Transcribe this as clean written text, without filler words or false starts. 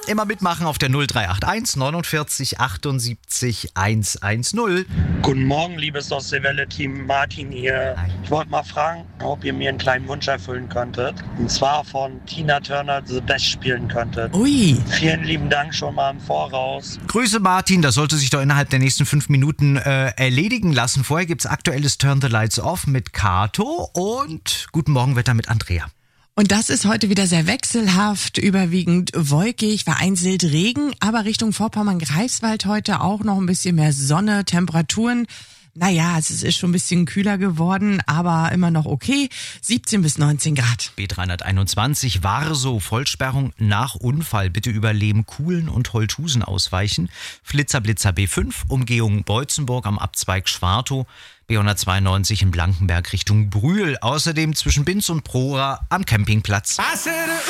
Immer mitmachen auf der 0381 49 78 110. Guten Morgen, liebes Ostseewelle-Team, Martin hier. Hi. Ich wollte mal fragen, ob ihr mir einen kleinen Wunsch erfüllen könntet. Und zwar von Tina Turner The Best spielen könntet. Ui. Vielen lieben Dank schon mal im Voraus. Grüße Martin, das sollte sich doch innerhalb der nächsten 5 Minuten erledigen lassen. Vorher gibt's aktuelles Turn the Lights Off mit Kato und Guten Morgen Wetter mit Andrea. Und das ist heute wieder sehr wechselhaft, überwiegend wolkig, vereinzelt Regen, aber Richtung Vorpommern-Greifswald heute auch noch ein bisschen mehr Sonne, Temperaturen. Naja, es ist schon ein bisschen kühler geworden, aber immer noch okay. 17 bis 19 Grad. B321 Warsow, Vollsperrung nach Unfall. Bitte über Lehmkuhlen und Holthusen ausweichen. Flitzer B5, Umgehung Beutzenburg am Abzweig Schwartow. B192 in Blankenberg Richtung Brühl. Außerdem zwischen Binz und Prora am Campingplatz.